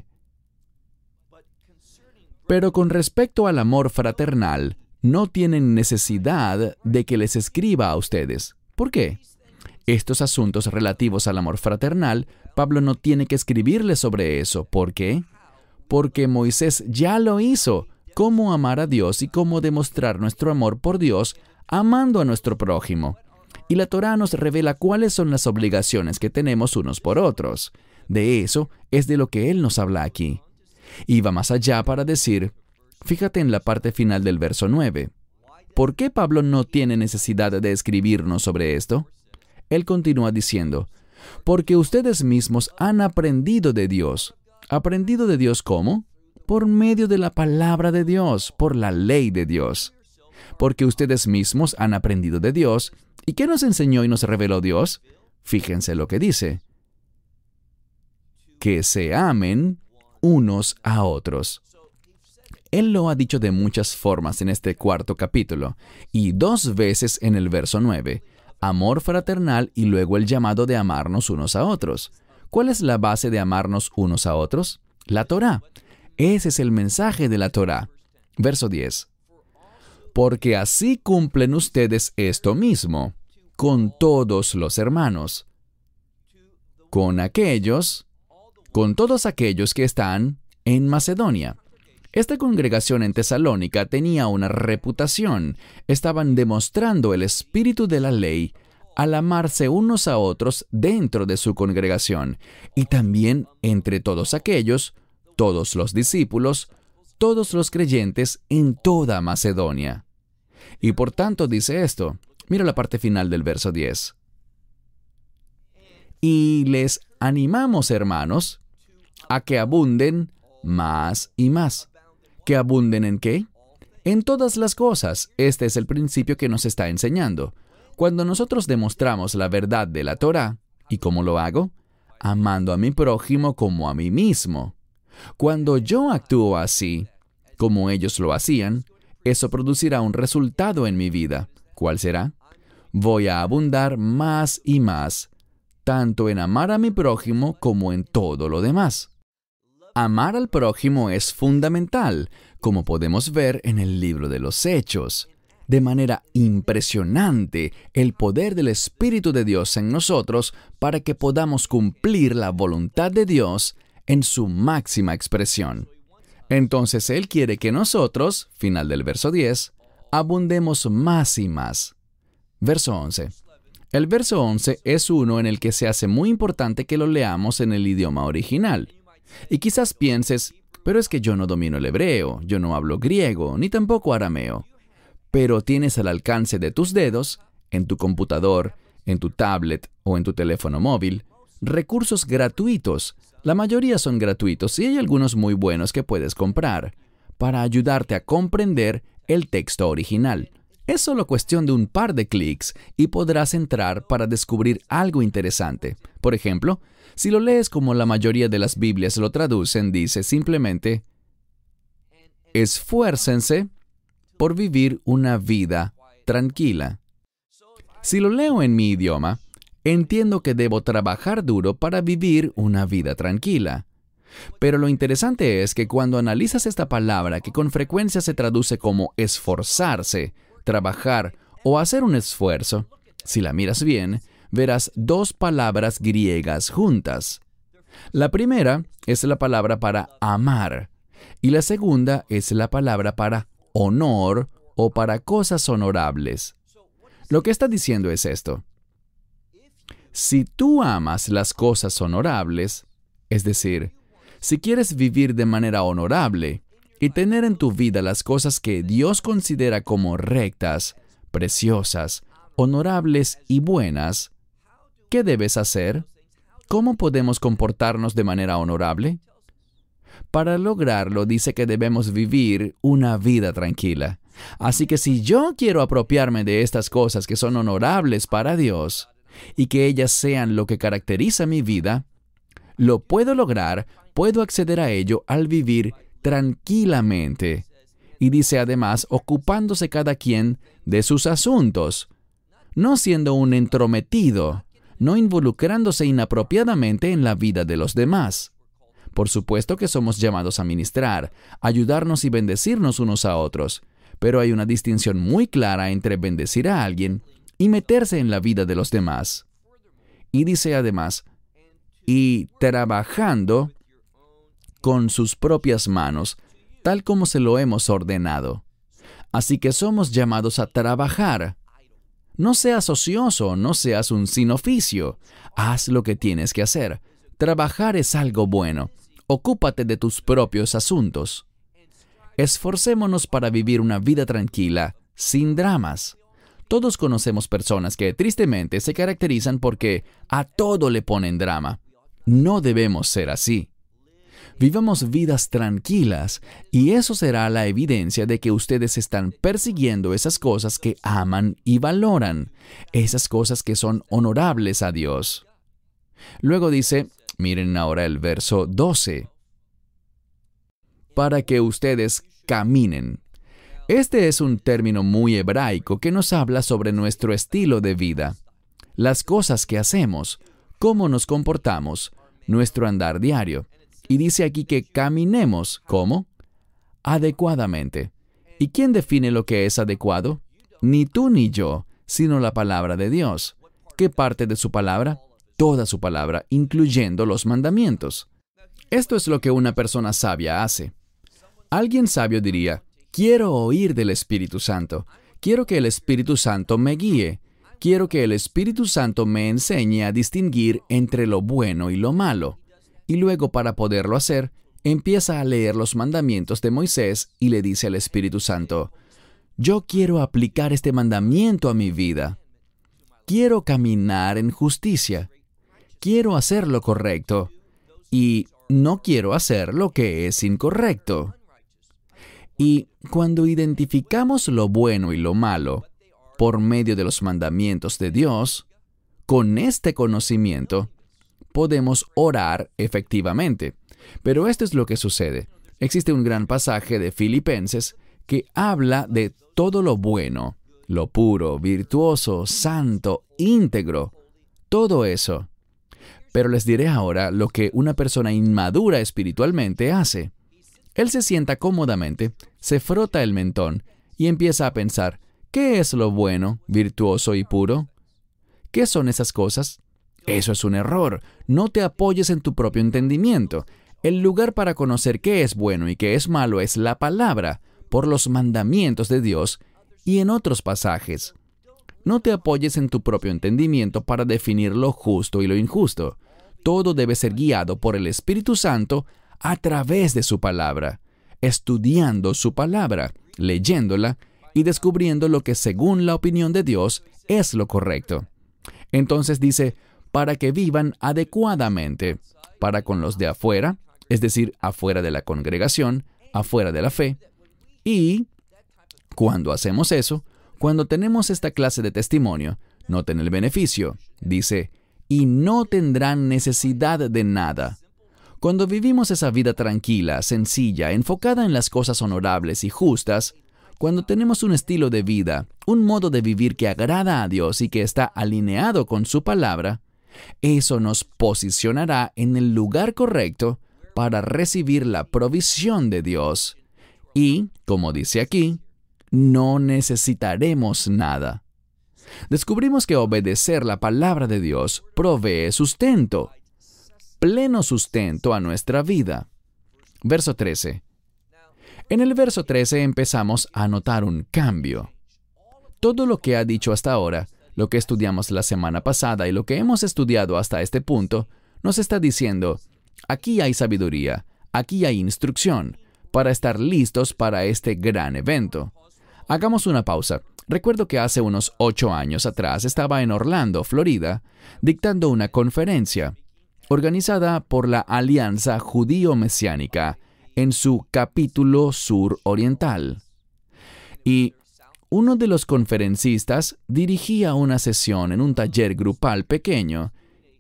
pero con respecto al amor fraternal, no tienen necesidad de que les escriba a ustedes. ¿Por qué? Estos asuntos relativos al amor fraternal, Pablo no tiene que escribirles sobre eso. ¿Por qué? Porque Moisés ya lo hizo. Cómo amar a Dios y cómo demostrar nuestro amor por Dios amando a nuestro prójimo. Y la Torá nos revela cuáles son las obligaciones que tenemos unos por otros. De eso es de lo que él nos habla aquí. Y va más allá para decir, fíjate en la parte final del verso 9. ¿Por qué Pablo no tiene necesidad de escribirnos sobre esto? Él continúa diciendo, porque ustedes mismos han aprendido de Dios. ¿Aprendido de Dios cómo? Por medio de la palabra de Dios, por la ley de Dios. Porque ustedes mismos han aprendido de Dios. ¿Y qué nos enseñó y nos reveló Dios? Fíjense lo que dice. Que se amen unos a otros. Él lo ha dicho de muchas formas en este cuarto capítulo, y 2 veces en el verso 9. Amor fraternal y luego el llamado de amarnos unos a otros. ¿Cuál es la base de amarnos unos a otros? La Torá. Ese es el mensaje de la Torá. Verso 10. Porque así cumplen ustedes esto mismo, con todos los hermanos, con todos aquellos que están en Macedonia. Esta congregación en Tesalónica tenía una reputación. Estaban demostrando el espíritu de la ley al amarse unos a otros dentro de su congregación, y también entre todos aquellos, todos los discípulos, todos los creyentes en toda Macedonia. Y por tanto dice esto. Mira la parte final del verso 10. Y les animamos, hermanos, a que abunden más y más. ¿Que abunden en qué? En todas las cosas, este es el principio que nos está enseñando. Cuando nosotros demostramos la verdad de la Torá, ¿y cómo lo hago? Amando a mi prójimo como a mí mismo. Cuando yo actúo así, como ellos lo hacían, eso producirá un resultado en mi vida. ¿Cuál será? Voy a abundar más y más, tanto en amar a mi prójimo como en todo lo demás. Amar al prójimo es fundamental, como podemos ver en el libro de los Hechos. De manera impresionante, el poder del Espíritu de Dios en nosotros para que podamos cumplir la voluntad de Dios en su máxima expresión. Entonces Él quiere que nosotros, final del verso 10, abundemos más y más. Verso 11. El verso 11 es uno en el que se hace muy importante que lo leamos en el idioma original. Y quizás pienses, pero es que yo no domino el hebreo, yo no hablo griego, ni tampoco arameo. Pero tienes al alcance de tus dedos, en tu computador, en tu tablet o en tu teléfono móvil, recursos gratuitos. La mayoría son gratuitos y hay algunos muy buenos que puedes comprar para ayudarte a comprender el texto original. Es solo cuestión de un par de clics y podrás entrar para descubrir algo interesante. Por ejemplo, si lo lees como la mayoría de las Biblias lo traducen, dice simplemente: esfuércense por vivir una vida tranquila. Si lo leo en mi idioma, entiendo que debo trabajar duro para vivir una vida tranquila. Pero lo interesante es que cuando analizas esta palabra, que con frecuencia se traduce como esforzarse, trabajar o hacer un esfuerzo, si la miras bien, verás dos palabras griegas juntas. La primera es la palabra para amar y la segunda es la palabra para honor o para cosas honorables. Lo que está diciendo es esto: si tú amas las cosas honorables, es decir, si quieres vivir de manera honorable y tener en tu vida las cosas que Dios considera como rectas, preciosas, honorables y buenas, ¿qué debes hacer? ¿Cómo podemos comportarnos de manera honorable? Para lograrlo, dice que debemos vivir una vida tranquila. Así que si yo quiero apropiarme de estas cosas que son honorables para Dios y que ellas sean lo que caracteriza mi vida, lo puedo lograr, puedo acceder a ello al vivir tranquilamente. Y dice además, ocupándose cada quien de sus asuntos, no siendo un entrometido, no involucrándose inapropiadamente en la vida de los demás. Por supuesto que somos llamados a ministrar, ayudarnos y bendecirnos unos a otros, pero hay una distinción muy clara entre bendecir a alguien y meterse en la vida de los demás. Y dice además, y trabajando con sus propias manos, tal como se lo hemos ordenado. Así que somos llamados a trabajar. No seas ocioso, no seas un sin oficio. Haz lo que tienes que hacer. Trabajar es algo bueno. Ocúpate de tus propios asuntos. Esforcémonos para vivir una vida tranquila, sin dramas. Todos conocemos personas que tristemente se caracterizan porque a todo le ponen drama. No debemos ser así. Vivamos vidas tranquilas y eso será la evidencia de que ustedes están persiguiendo esas cosas que aman y valoran, esas cosas que son honorables a Dios. Luego dice, miren ahora el verso 12, para que ustedes caminen. Este es un término muy hebraico que nos habla sobre nuestro estilo de vida, las cosas que hacemos, cómo nos comportamos, nuestro andar diario. Y dice aquí que caminemos, ¿cómo? Adecuadamente. ¿Y quién define lo que es adecuado? Ni tú ni yo, sino la palabra de Dios. ¿Qué parte de su palabra? Toda su palabra, incluyendo los mandamientos. Esto es lo que una persona sabia hace. Alguien sabio diría, quiero oír del Espíritu Santo. Quiero que el Espíritu Santo me guíe. Quiero que el Espíritu Santo me enseñe a distinguir entre lo bueno y lo malo. Y luego, para poderlo hacer, empieza a leer los mandamientos de Moisés y le dice al Espíritu Santo, yo quiero aplicar este mandamiento a mi vida. Quiero caminar en justicia. Quiero hacer lo correcto. Y no quiero hacer lo que es incorrecto. Y cuando identificamos lo bueno y lo malo por medio de los mandamientos de Dios, con este conocimiento podemos orar efectivamente. Pero esto es lo que sucede. Existe un gran pasaje de Filipenses que habla de todo lo bueno, lo puro, virtuoso, santo, íntegro, todo eso. Pero les diré ahora lo que una persona inmadura espiritualmente hace. Él se sienta cómodamente, se frota el mentón y empieza a pensar, ¿qué es lo bueno, virtuoso y puro? ¿Qué son esas cosas? Eso es un error. No te apoyes en tu propio entendimiento. El lugar para conocer qué es bueno y qué es malo es la palabra, por los mandamientos de Dios y en otros pasajes. No te apoyes en tu propio entendimiento para definir lo justo y lo injusto. Todo debe ser guiado por el Espíritu Santo a través de su palabra, estudiando su palabra, leyéndola y descubriendo lo que según la opinión de Dios es lo correcto. Entonces dice, para que vivan adecuadamente, para con los de afuera, es decir, afuera de la congregación, afuera de la fe. Y cuando hacemos eso, cuando tenemos esta clase de testimonio, noten el beneficio. Dice, y no tendrán necesidad de nada. Cuando vivimos esa vida tranquila, sencilla, enfocada en las cosas honorables y justas, cuando tenemos un estilo de vida, un modo de vivir que agrada a Dios y que está alineado con su palabra, eso nos posicionará en el lugar correcto para recibir la provisión de Dios. Y, como dice aquí, no necesitaremos nada. Descubrimos que obedecer la palabra de Dios provee sustento, pleno sustento a nuestra vida. Verso 13. En el verso 13 empezamos a notar un cambio. Todo lo que ha dicho hasta ahora, lo que estudiamos la semana pasada y lo que hemos estudiado hasta este punto, nos está diciendo, aquí hay sabiduría, aquí hay instrucción, para estar listos para este gran evento. Hagamos una pausa. Recuerdo que hace unos 8 años atrás estaba en Orlando, Florida, dictando una conferencia organizada por la Alianza Judío-Mesiánica en su capítulo suroriental. Y uno de los conferencistas dirigía una sesión en un taller grupal pequeño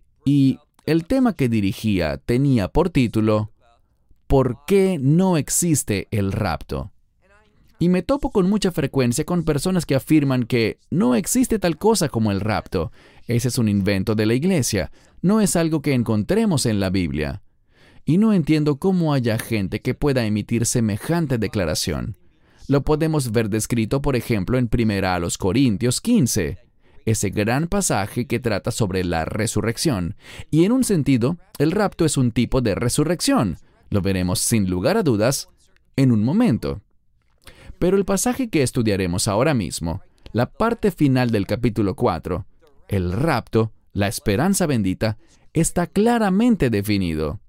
y el tema que dirigía tenía por título ¿Por qué no existe el rapto? Y me topo con mucha frecuencia con personas que afirman que no existe tal cosa como el rapto. Ese es un invento de la iglesia. No es algo que encontremos en la Biblia. Y no entiendo cómo haya gente que pueda emitir semejante declaración. Lo podemos ver descrito, por ejemplo, en 1 Corintios 15, ese gran pasaje que trata sobre la resurrección. Y en un sentido, el rapto es un tipo de resurrección. Lo veremos sin lugar a dudas en un momento. Pero el pasaje que estudiaremos ahora mismo, la parte final del capítulo 4, el rapto, la esperanza bendita, está claramente definido.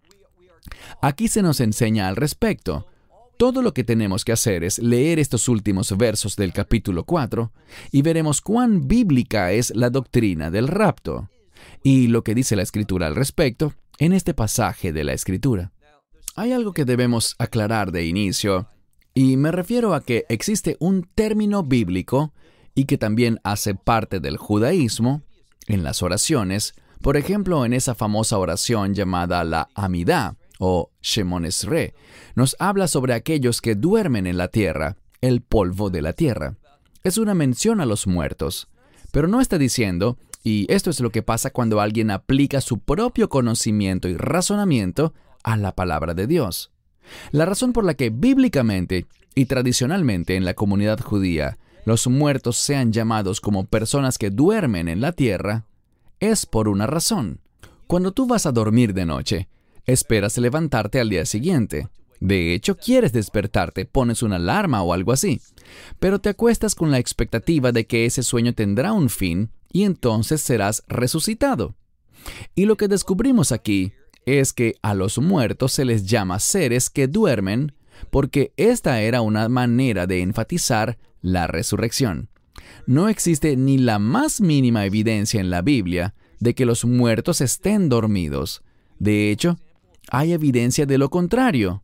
Aquí se nos enseña al respecto. Todo lo que tenemos que hacer es leer estos últimos versos del capítulo 4 y veremos cuán bíblica es la doctrina del rapto y lo que dice la Escritura al respecto en este pasaje de la Escritura. Hay algo que debemos aclarar de inicio, y me refiero a que existe un término bíblico y que también hace parte del judaísmo en las oraciones, por ejemplo en esa famosa oración llamada la Amidá o Shemon Esrei, nos habla sobre aquellos que duermen en la tierra, el polvo de la tierra. Es una mención a los muertos, pero no está diciendo, y esto es lo que pasa cuando alguien aplica su propio conocimiento y razonamiento a la palabra de Dios. La razón por la que bíblicamente y tradicionalmente en la comunidad judía los muertos sean llamados como personas que duermen en la tierra es por una razón. Cuando tú vas a dormir de noche, esperas levantarte al día siguiente. De hecho, quieres despertarte, pones una alarma o algo así. Pero te acuestas con la expectativa de que ese sueño tendrá un fin y entonces serás resucitado. Y lo que descubrimos aquí es que a los muertos se les llama seres que duermen porque esta era una manera de enfatizar la resurrección. No existe ni la más mínima evidencia en la Biblia de que los muertos estén dormidos. De hecho, hay evidencia de lo contrario.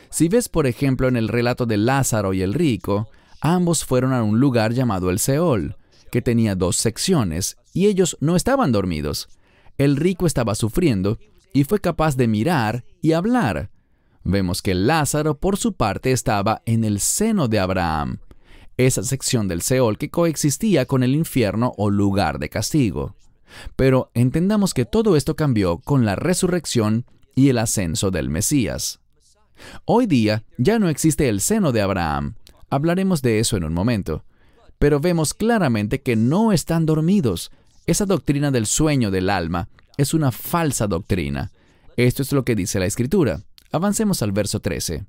Si ves, por ejemplo, en el relato de Lázaro y el rico, ambos fueron a un lugar llamado el Seol, que tenía 2 secciones, y ellos no estaban dormidos. El rico estaba sufriendo y fue capaz de mirar y hablar. Vemos que Lázaro, por su parte, estaba en el seno de Abraham, esa sección del Seol que coexistía con el infierno o lugar de castigo. Pero entendamos que todo esto cambió con la resurrección y el ascenso del Mesías. Hoy día ya no existe el seno de Abraham. Hablaremos de eso en un momento. Pero vemos claramente que no están dormidos. Esa doctrina del sueño del alma es una falsa doctrina. Esto es lo que dice la Escritura. Avancemos al verso 13.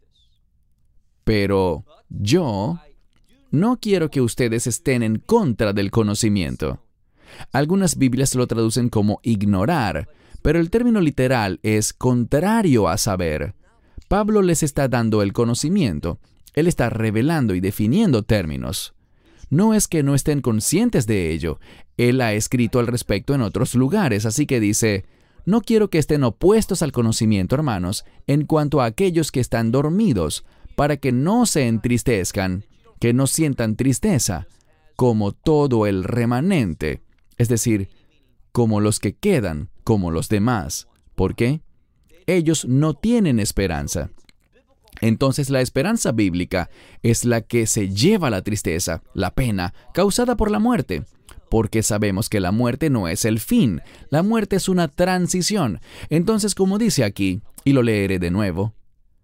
Pero yo no quiero que ustedes estén en contra del conocimiento. Algunas Biblias lo traducen como ignorar, pero el término literal es contrario a saber. Pablo les está dando el conocimiento. Él está revelando y definiendo términos. No es que no estén conscientes de ello. Él ha escrito al respecto en otros lugares, así que dice: no quiero que estén opuestos al conocimiento, hermanos, en cuanto a aquellos que están dormidos, para que no se entristezcan, que no sientan tristeza, como todo el remanente, es decir, como los que quedan, como los demás. ¿Por qué? Ellos no tienen esperanza. Entonces la esperanza bíblica es la que se lleva la tristeza, la pena, causada por la muerte, porque sabemos que la muerte no es el fin, la muerte es una transición. Entonces, como dice aquí, y lo leeré de nuevo,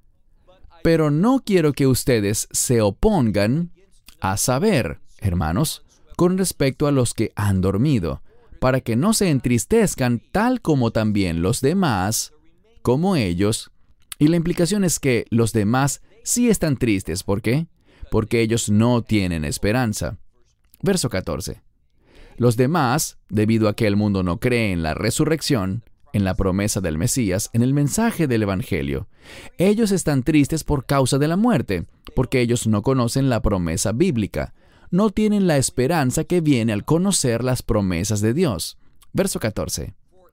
pero no quiero que ustedes se opongan a saber, hermanos, con respecto a los que han dormido, para que no se entristezcan tal como también los demás, como ellos. Y la implicación es que los demás sí están tristes. ¿Por qué? Porque ellos no tienen esperanza. Verso 14. Los demás, debido a que el mundo no cree en la resurrección, en la promesa del Mesías, en el mensaje del Evangelio, ellos están tristes por causa de la muerte, porque ellos no conocen la promesa bíblica, no tienen la esperanza que viene al conocer las promesas de Dios. Verso 14.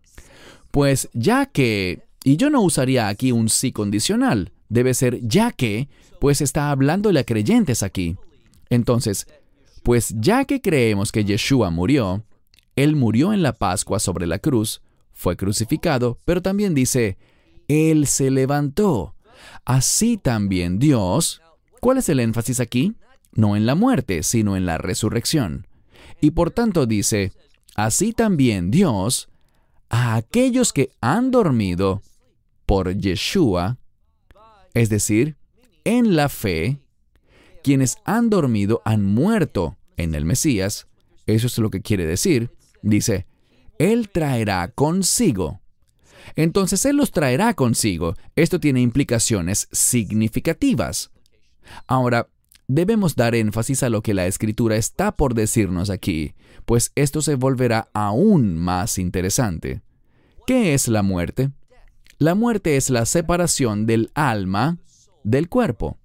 Pues ya que, y yo no usaría aquí un sí condicional, debe ser ya que, pues está hablándole a creyentes aquí. Entonces, pues ya que creemos que Yeshua murió, Él murió en la Pascua sobre la cruz, fue crucificado, pero también dice, Él se levantó. Así también Dios, ¿cuál es el énfasis aquí? No en la muerte, sino en la resurrección. Y por tanto dice, así también Dios, a aquellos que han dormido por Yeshua, es decir, en la fe, quienes han dormido han muerto en el Mesías. Eso es lo que quiere decir. Dice, Él traerá consigo. Entonces Él los traerá consigo. Esto tiene implicaciones significativas. Ahora, debemos dar énfasis a lo que la Escritura está por decirnos aquí, pues esto se volverá aún más interesante. ¿Qué es la muerte? La muerte es la separación del alma del cuerpo.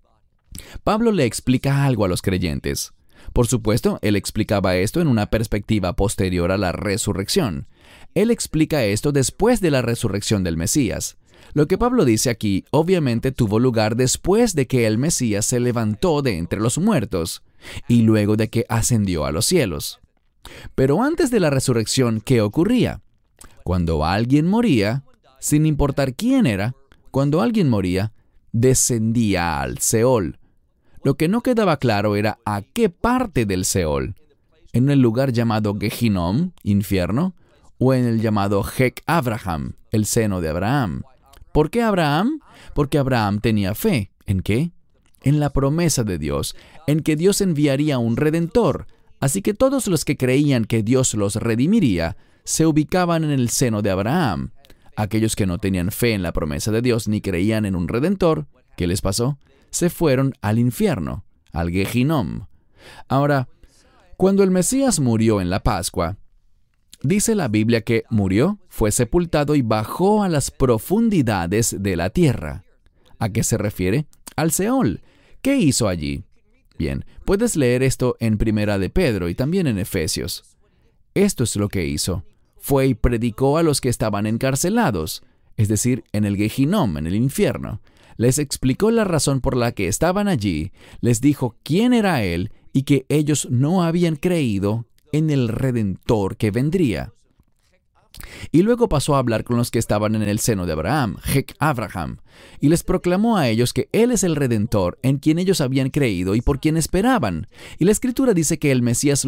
Pablo le explica algo a los creyentes. Por supuesto, él explicaba esto en una perspectiva posterior a la resurrección. Él explica esto después de la resurrección del Mesías. Lo que Pablo dice aquí obviamente tuvo lugar después de que el Mesías se levantó de entre los muertos y luego de que ascendió a los cielos. Pero antes de la resurrección, ¿qué ocurría? Cuando alguien moría, sin importar quién era, cuando alguien moría, descendía al Seol. Lo que no quedaba claro era a qué parte del Seol, en el lugar llamado Gehinom, infierno, o en el llamado Hek Abraham, el seno de Abraham. ¿Por qué Abraham? Porque Abraham tenía fe. ¿En qué? En la promesa de Dios, en que Dios enviaría un Redentor. Así que todos los que creían que Dios los redimiría, se ubicaban en el seno de Abraham. Aquellos que no tenían fe en la promesa de Dios ni creían en un Redentor, ¿qué les pasó? Se fueron al infierno, al Gehinom. Ahora, cuando el Mesías murió en la Pascua, dice la Biblia que murió, fue sepultado y bajó a las profundidades de la tierra. ¿A qué se refiere? Al Seol. ¿Qué hizo allí? Bien, puedes leer esto en Primera de Pedro y también en Efesios. Esto es lo que hizo. Fue y predicó a los que estaban encarcelados, es decir, en el Gehinom, en el infierno. Les explicó la razón por la que estaban allí, les dijo quién era Él y que ellos no habían creído en el Redentor que vendría. Y luego pasó a hablar con los que estaban en el seno de Abraham, Abraham, y les proclamó a ellos que Él es el Redentor en quien ellos habían creído y por quien esperaban. Y la Escritura dice que el Mesías